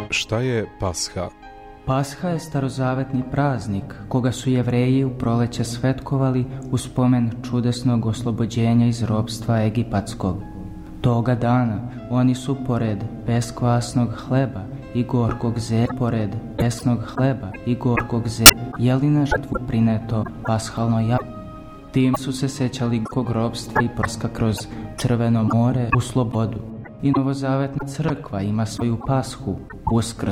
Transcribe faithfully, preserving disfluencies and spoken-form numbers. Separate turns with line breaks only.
Šta je Pasha?
Pasha je starozavetni praznik koga su Jevreji u proleće svetkovali u spomen čudesnog oslobođenja iz ropstva egipatskog. Toga dana oni su pored beskvasnog hleba i gorkog zelja, pored besnog hleba i gorkog zelja, jeli na žrtvu prineto pashalno jaje. Tim su se sećali kog ropstva i prska kroz Crveno more u slobodu. I novozavetna crkva ima svoju pashu, Uskrs,